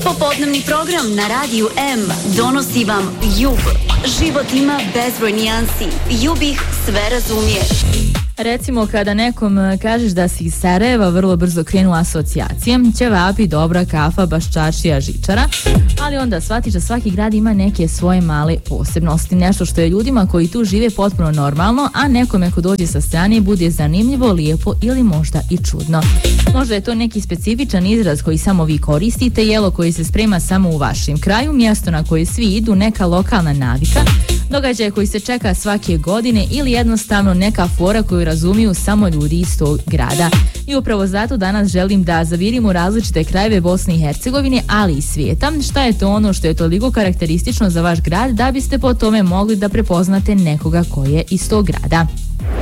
Popodnevni program na Radiju M donosi vam Jug. Život ima bezbroj nijansi. Jug ih sve razumije. Recimo, kada nekom kažeš da si iz Sarajeva, vrlo brzo krenu asocijacije. Ćevapi, dobra kafa, baš čačija, žičara. Ali onda shvatiš da svaki grad ima neke svoje male posebnosti. Nešto što je ljudima koji tu žive potpuno normalno, a nekome ko dođe sa strane bude zanimljivo, lijepo ili možda i čudno. Možda je to neki specifičan izraz koji samo vi koristite, jelo koji se sprema samo u vašem kraju, mjesto na koje svi idu, neka lokalna navika, događaj koji se čeka svake godine ili jednostavno neka fora koju razumiju samo ljudi iz tog grada. I upravo zato danas želim da zavirimo različite krajeve Bosne i Hercegovine, ali i svijeta. Šta je to ono što je toliko karakteristično za vaš grad da biste po tome mogli da prepoznate nekoga ko je iz tog grada?